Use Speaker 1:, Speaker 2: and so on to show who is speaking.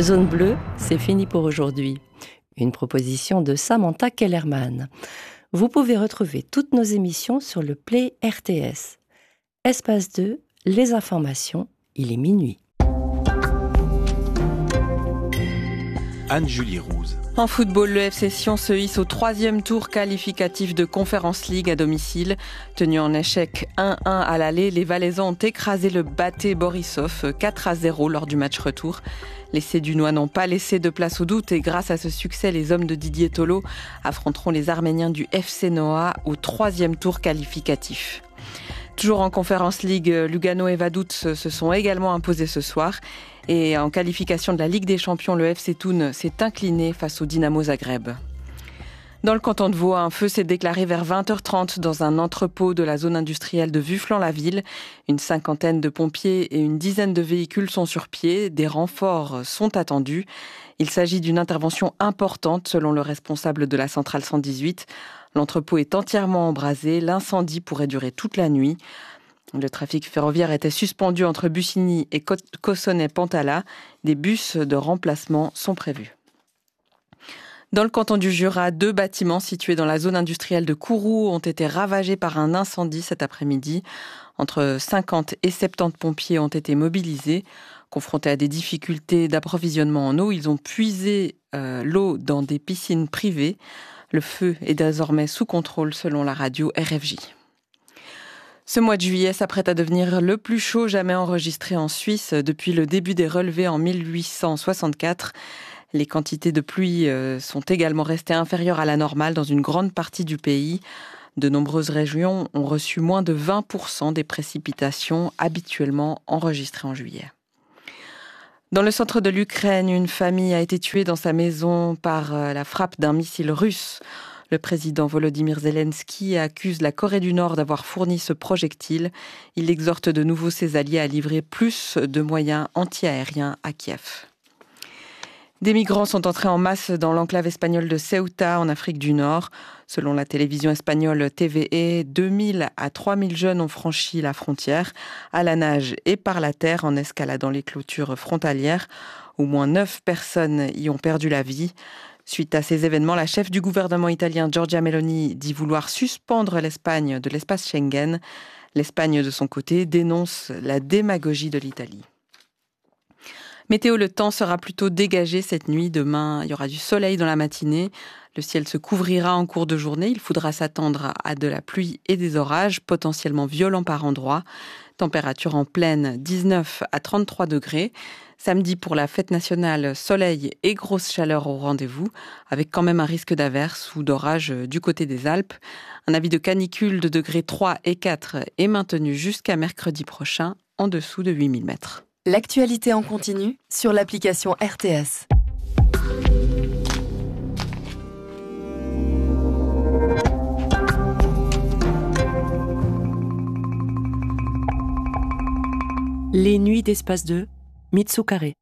Speaker 1: Zone bleue, c'est fini pour aujourd'hui. Une proposition de Samantha Kellerman. Vous pouvez retrouver toutes nos émissions sur le Play RTS. Espace 2, les informations, il est minuit.
Speaker 2: Anne-Julie Rouse.
Speaker 3: En football, le FC Sion se hisse au 3e tour qualificatif de Conference League à domicile. Tenu en échec 1-1 à l'aller, les Valaisans ont écrasé le Baté Borisov 4-0 lors du match retour. Les Sédunois n'ont pas laissé de place au doute et grâce à ce succès, les hommes de Didier Tolo affronteront les Arméniens du FC Noah au 3e tour qualificatif. Toujours en Conference League, Lugano et Vaduz se sont également imposés ce soir. Et en qualification de la Ligue des Champions, le FC Thun s'est incliné face au Dynamo Zagreb. Dans le canton de Vaud, un feu s'est déclaré vers 20h30 dans un entrepôt de la zone industrielle de Vufflan-la-Ville. Une cinquantaine de pompiers et une dizaine de véhicules sont sur pied. Des renforts sont attendus. Il s'agit d'une intervention importante selon le responsable de la centrale 118. L'entrepôt est entièrement embrasé. L'incendie pourrait durer toute la nuit. Le trafic ferroviaire était suspendu entre Bussigny et Cossonay-Pantala. Des bus de remplacement sont prévus. Dans le canton du Jura, 2 bâtiments situés dans la zone industrielle de Kourou ont été ravagés par un incendie cet après-midi. Entre 50 et 70 pompiers ont été mobilisés. Confrontés à des difficultés d'approvisionnement en eau, ils ont puisé l'eau dans des piscines privées. Le feu est désormais sous contrôle selon la radio RFJ. Ce mois de juillet s'apprête à devenir le plus chaud jamais enregistré en Suisse depuis le début des relevés en 1864. Les quantités de pluie sont également restées inférieures à la normale dans une grande partie du pays. De nombreuses régions ont reçu moins de 20% des précipitations habituellement enregistrées en juillet. Dans le centre de l'Ukraine, une famille a été tuée dans sa maison par la frappe d'un missile russe. Le président Volodymyr Zelensky accuse la Corée du Nord d'avoir fourni ce projectile. Il exhorte de nouveau ses alliés à livrer plus de moyens anti-aériens à Kiev. Des migrants sont entrés en masse dans l'enclave espagnole de Ceuta, en Afrique du Nord. Selon la télévision espagnole TVE, 2000 à 3000 jeunes ont franchi la frontière, à la nage et par la terre, en escaladant les clôtures frontalières. Au moins 9 personnes y ont perdu la vie. Suite à ces événements, la chef du gouvernement italien Giorgia Meloni dit vouloir suspendre l'Espagne de l'espace Schengen. L'Espagne, de son côté, dénonce la démagogie de l'Italie. Météo, le temps sera plutôt dégagé cette nuit. Demain, il y aura du soleil dans la matinée. Le ciel se couvrira en cours de journée. Il faudra s'attendre à de la pluie et des orages, potentiellement violents par endroits. Température en pleine, 19 à 33 degrés. Samedi, pour la fête nationale, soleil et grosse chaleur au rendez-vous, avec quand même un risque d'averse ou d'orage du côté des Alpes. Un avis de canicule de degrés 3 et 4 est maintenu jusqu'à mercredi prochain, en dessous de 8000 mètres.
Speaker 4: L'actualité en continu sur l'application RTS.
Speaker 1: Les nuits d'Espace 2, Mitsukare.